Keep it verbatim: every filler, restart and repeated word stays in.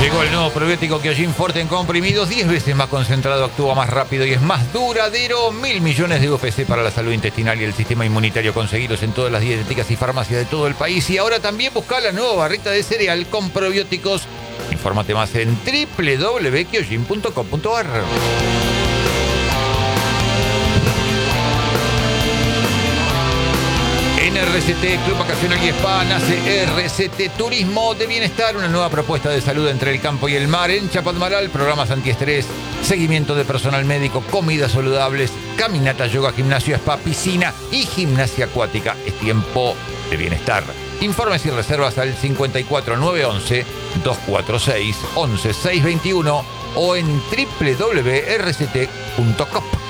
Llegó el nuevo probiótico Kyojin Forte en comprimidos, diez veces más concentrado, actúa más rápido y es más duradero. Mil millones de U P C para la salud intestinal y el sistema inmunitario, conseguidos en todas las dietéticas y farmacias de todo el país. Y ahora también busca la nueva barrita de cereal con probióticos. Infórmate más en doble u doble u doble u punto kyojin punto com punto a r. En R C T, Club Vacacional y Spa, nace R C T Turismo de Bienestar, una nueva propuesta de salud entre el campo y el mar. En Chapadmalal, programas antiestrés, seguimiento de personal médico, comidas saludables, caminata, yoga, gimnasio, spa, piscina y gimnasia acuática. Es tiempo de bienestar. Informes y reservas al cincuenta y cuatro nueve once dos cuatro seis once seiscientos veintiuno o en doble u doble u doble u punto r c t punto com.